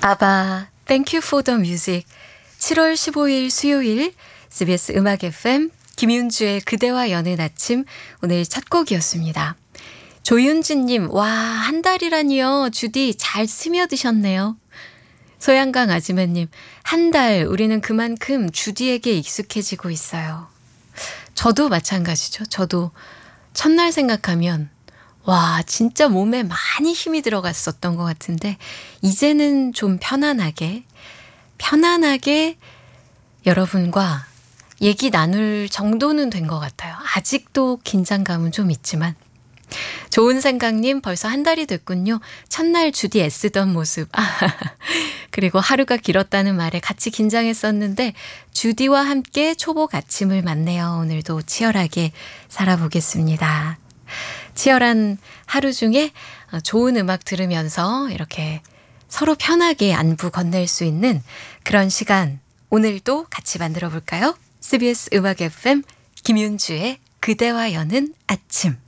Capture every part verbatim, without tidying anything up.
아바, Thank you for the music. 칠월 십오일 수요일 씨비에스 음악 에프엠 김윤주의 그대와 여는 아침 오늘 첫 곡이었습니다. 조윤진님, 와, 한 달이라니요. 주디 잘 스며드셨네요. 소양강 아지매님, 한 달 우리는 그만큼 주디에게 익숙해지고 있어요. 저도 마찬가지죠. 저도 첫날 생각하면 와, 진짜 몸에 많이 힘이 들어갔었던 것 같은데 이제는 좀 편안하게 편안하게 여러분과 얘기 나눌 정도는 된 것 같아요. 아직도 긴장감은 좀 있지만. 좋은 생각님, 벌써 한 달이 됐군요. 첫날 주디 애쓰던 모습. 아, 그리고 하루가 길었다는 말에 같이 긴장했었는데 주디와 함께 초복 아침을 맞네요. 오늘도 치열하게 살아보겠습니다. 치열한 하루 중에 좋은 음악 들으면서 이렇게 서로 편하게 안부 건넬 수 있는 그런 시간 오늘도 같이 만들어 볼까요? 씨비에스 음악 에프엠 김윤주의 그대와 여는 아침.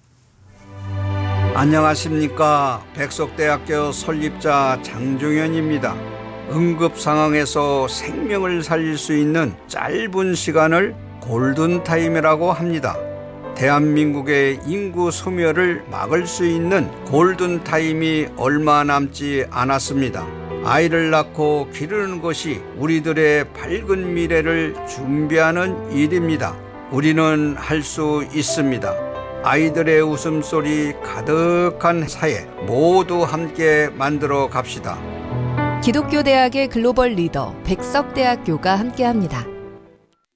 안녕하십니까. 백석대학교 설립자 장종현입니다. 응급 상황에서 생명을 살릴 수 있는 짧은 시간을 골든타임이라고 합니다. 대한민국의 인구 소멸을 막을 수 있는 골든타임이 얼마 남지 않았습니다. 아이를 낳고 기르는 것이 우리들의 밝은 미래를 준비하는 일입니다. 우리는 할 수 있습니다. 아이들의 웃음소리 가득한 사회 모두 함께 만들어 갑시다. 기독교 대학의 글로벌 리더 백석대학교가 함께합니다.